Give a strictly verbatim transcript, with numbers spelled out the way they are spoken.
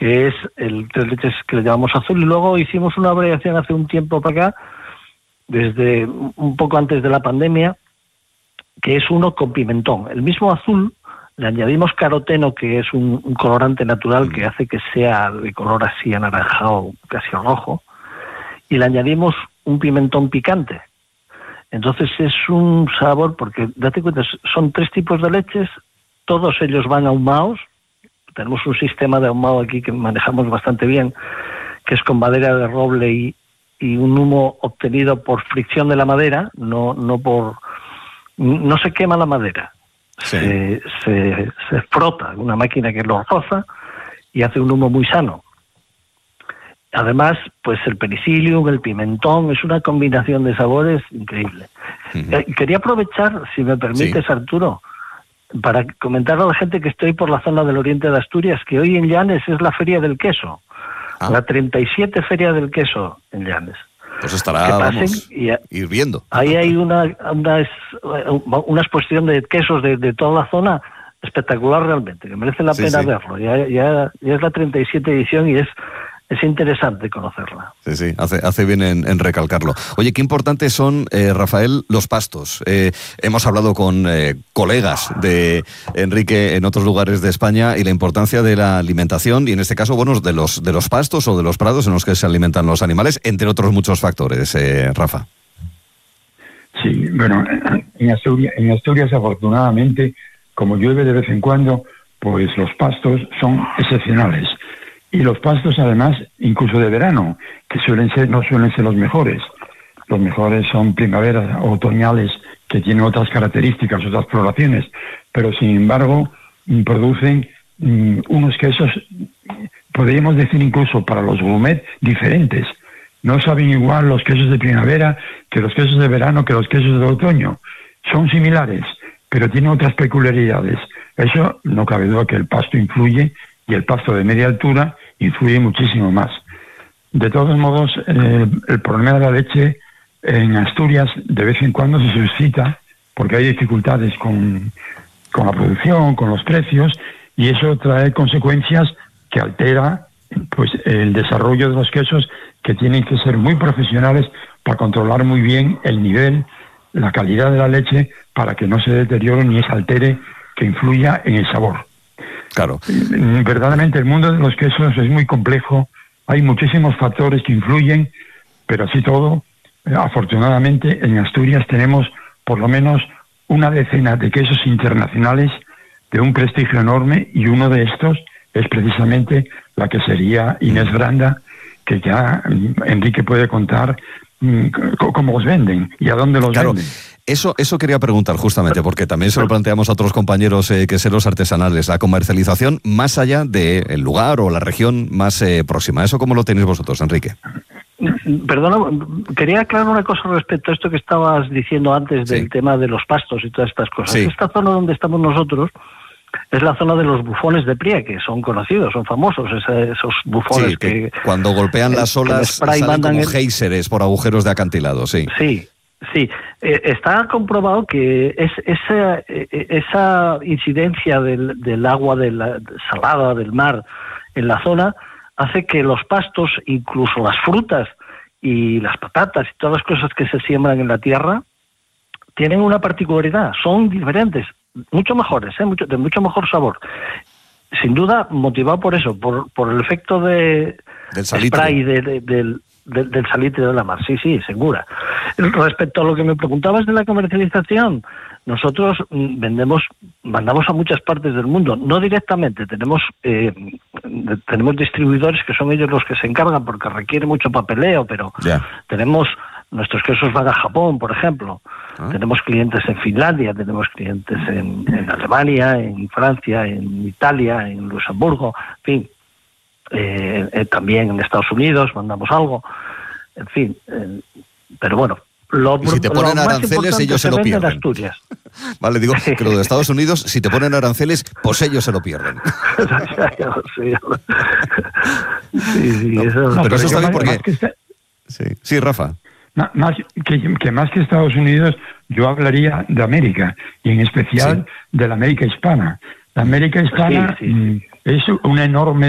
que es el tres leches que le llamamos azul, y luego hicimos una variación hace un tiempo para acá, desde un poco antes de la pandemia, que es uno con pimentón. El mismo azul, le añadimos caroteno, que es un, un colorante natural que hace que sea de color así anaranjado, casi rojo, y le añadimos un pimentón picante. Entonces es un sabor, porque date cuenta, son tres tipos de leches, todos ellos van ahumados. Tenemos un sistema de ahumado aquí que manejamos bastante bien, que es con madera de roble y, y un humo obtenido por fricción de la madera, no no por no se quema la madera, sí. se, se, se frota una máquina que lo roza y hace un humo muy sano. Además, pues el penicillium, el pimentón, es una combinación de sabores increíble. Uh-huh. Eh, quería aprovechar, si me permites, sí. Arturo, para comentar a la gente que estoy por la zona del oriente de Asturias, que hoy en Llanes es la Feria del Queso, ah. la treinta y siete Feria del Queso en Llanes. Pues estará, vamos, y a, ir viendo. Ahí hay una, una, una exposición de quesos de, de toda la zona espectacular realmente, que merece la sí, pena sí. verlo. Ya, ya, ya es la treinta y siete edición y es... Es interesante conocerla. Sí, sí, hace, hace bien en, en recalcarlo. Oye, qué importantes son, eh, Rafael, los pastos. Eh, hemos hablado con eh, colegas de Enrique en otros lugares de España y la importancia de la alimentación y en este caso, bueno, de los, de los pastos o de los prados en los que se alimentan los animales, entre otros muchos factores, eh, Rafa. Sí, bueno, en Asturias, en Asturias afortunadamente, como llueve de vez en cuando, pues los pastos son excepcionales. Y los pastos, además, incluso de verano, que suelen ser no suelen ser los mejores. Los mejores son primaveras o otoñales, que tienen otras características, otras floraciones, pero sin embargo producen um, unos quesos, podríamos decir incluso para los gourmet, diferentes. No saben igual los quesos de primavera que los quesos de verano, que los quesos de otoño. Son similares, pero tienen otras peculiaridades. Eso no cabe duda que el pasto influye, y el pasto de media altura influye muchísimo más. De todos modos, eh, el problema de la leche en Asturias de vez en cuando se suscita porque hay dificultades con, con la producción, con los precios, y eso trae consecuencias que altera pues el desarrollo de los quesos, que tienen que ser muy profesionales para controlar muy bien el nivel, la calidad de la leche, para que no se deteriore ni se altere, que influya en el sabor. Claro. Verdaderamente el mundo de los quesos es muy complejo, hay muchísimos factores que influyen, pero así todo, afortunadamente en Asturias tenemos por lo menos una decena de quesos internacionales de un prestigio enorme, y uno de estos es precisamente la que sería Inés Branda, que ya Enrique puede contar cómo los venden y a dónde los claro. venden. Eso, eso quería preguntar justamente, porque también se lo planteamos a otros compañeros eh, queseros artesanales, la comercialización más allá del lugar o la región más eh, próxima. ¿Eso cómo lo tenéis vosotros, Enrique? Perdona, quería aclarar una cosa respecto a esto que estabas diciendo antes del sí. tema de los pastos y todas estas cosas. Sí. Esta zona donde estamos nosotros es la zona de los bufones de Pría, que son conocidos, son famosos, esos bufones sí, que, que cuando golpean las olas salen como el... géiseres por agujeros de acantilado, sí. Sí. Sí, eh, está comprobado que es, esa, eh, esa incidencia del, del agua de la, salada del mar en la zona hace que los pastos, incluso las frutas y las patatas y todas las cosas que se siembran en la tierra, tienen una particularidad, son diferentes, mucho mejores, ¿eh? mucho, de mucho mejor sabor. Sin duda, motivado por eso, por, por el efecto de del salitre. spray de, de, del... Del, del salitre de la mar, sí, sí, segura. Respecto a lo que me preguntabas de la comercialización, nosotros vendemos, mandamos a muchas partes del mundo, no directamente, tenemos eh, tenemos distribuidores que son ellos los que se encargan porque requiere mucho papeleo, pero yeah. tenemos, nuestros quesos van a Japón, por ejemplo, ¿Ah? tenemos clientes en Finlandia, tenemos clientes en, en Alemania, en Francia, en Italia, en Luxemburgo, en fin. Eh, eh, también en Estados Unidos mandamos algo, en fin, eh, pero bueno, lo, y si te ponen aranceles ellos se, se lo pierden. Asturias. Vale, digo que lo de Estados Unidos, si te ponen aranceles, pues ellos se lo pierden. sí, sí, sí, no, eso, no, pero, pero eso está bien porque... Está... Sí, sí, Rafa. Más que, que más que Estados Unidos, yo hablaría de América, y en especial sí. de la América hispana. La América hispana sí, sí, sí. es una enorme